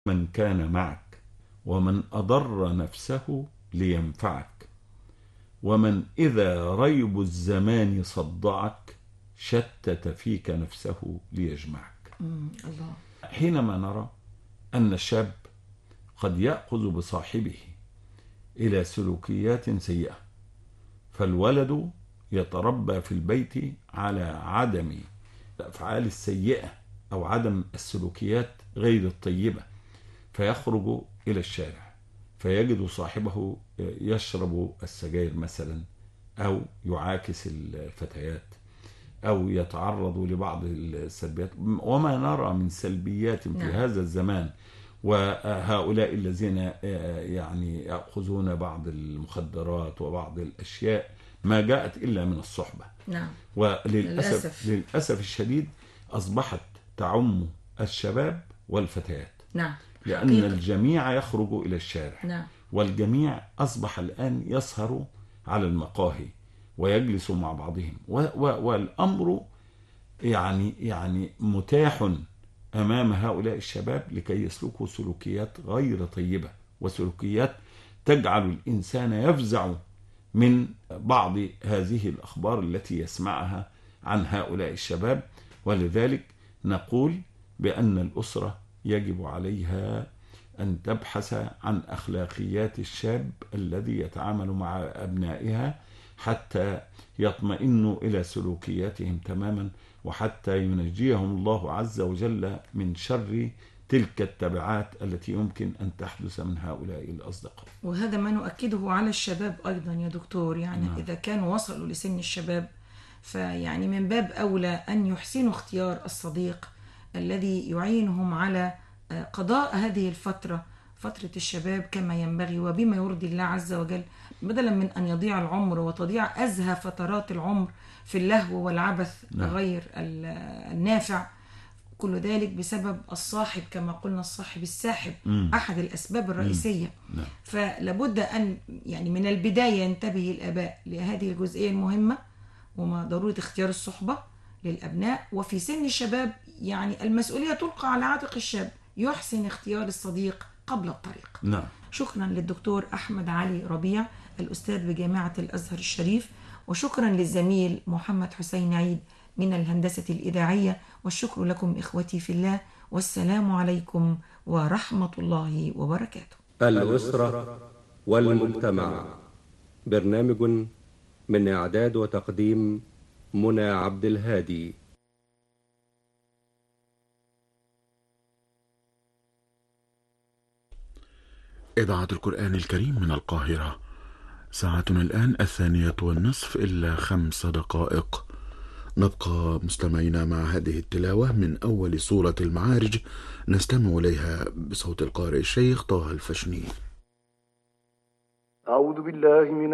من كان معك، ومن أضر نفسه لينفعك، ومن إذا ريب الزمان صدعك شتت فيك نفسه ليجمعك. الله. حينما نرى أن الشاب قد يأخذ بصاحبه إلى سلوكيات سيئة، فالولد يتربى في البيت على عدم الأفعال السيئة أو عدم السلوكيات غير الطيبة، فيخرج إلى الشارع فيجد صاحبه يشرب السجاير مثلا، أو يعاكس الفتيات، أو يتعرض لبعض السلبيات. وما نرى من سلبيات في هذا الزمان، وهؤلاء الذين يعني يأخذون بعض المخدرات وبعض الأشياء ما جاءت إلا من الصحبة. للأسف الشديد أصبحت تعم الشباب والفتيات. لأن حقيقة. الجميع يخرج إلى الشارع. والجميع أصبح الآن يسهر على المقاهي ويجلس مع بعضهم، والأمر يعني متاح أمام هؤلاء الشباب لكي يسلكوا سلوكيات غير طيبة، وسلوكيات تجعل الإنسان يفزع من بعض هذه الأخبار التي يسمعها عن هؤلاء الشباب. ولذلك نقول بأن الأسرة يجب عليها أن تبحث عن أخلاقيات الشاب الذي يتعامل مع أبنائها حتى يطمئنوا إلى سلوكياتهم تماما، وحتى ينجيهم الله عز وجل من شر تلك التبعات التي يمكن أن تحدث من هؤلاء الأصدقاء. وهذا ما نؤكده على الشباب أيضا يا دكتور، يعني إذا كانوا وصلوا لسن الشباب فيعني من باب أولى أن يحسنوا اختيار الصديق الذي يعينهم على قضاء هذه الفترة، فترة الشباب، كما ينبغي وبما يرضي الله عز وجل، بدلا من أن يضيع العمر وتضيع أزهى فترات العمر في اللهو والعبث غير النافع. كل ذلك بسبب الصاحب، كما قلنا الصاحب الساحب أحد الأسباب الرئيسية. فلابد أن يعني من البداية ينتبه الآباء لهذه الجزئية المهمة، وما ضرورة اختيار الصحبة للأبناء. وفي سن الشباب يعني المسؤولية تلقى على عاتق الشاب، يحسن اختيار الصديق قبل الطريق. شكرا للدكتور أحمد علي ربيع الأستاذ بجامعة الأزهر الشريف، وشكرا للزميل محمد حسين عيد من الهندسة الإذاعية، والشكر لكم إخوتي في الله، والسلام عليكم ورحمة الله وبركاته. الأسرة والمجتمع، برنامج من إعداد وتقديم منى عبد الهادي. إذاعة القرآن الكريم من القاهرة، ساعتنا الآن 2:30 إلا 5 دقائق. نبقى مستمعين مع هذه التلاوة من أول سورة المعارج، نستمع إليها بصوت القارئ الشيخ طه الفشني. أعوذ بالله من